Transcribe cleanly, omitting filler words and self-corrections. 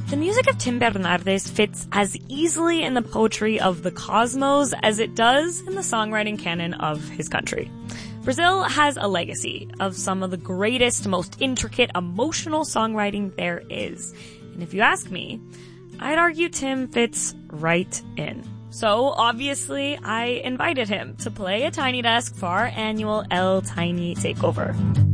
The music of Tim Bernardes fits as easily in the poetry of the cosmos as it does in the songwriting canon of his country. Brazil has a legacy of some of the greatest, most intricate, emotional songwriting there is. And if you ask me, I'd argue Tim fits right in. So, obviously, I invited him to play a Tiny Desk for our annual El Tiny Takeover.